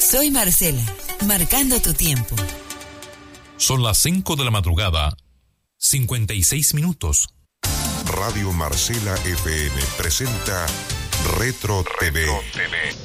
Soy Marcela, marcando tu tiempo. Son las 5 de la madrugada, 56 minutos. Radio Marcela FM presenta Retro TV.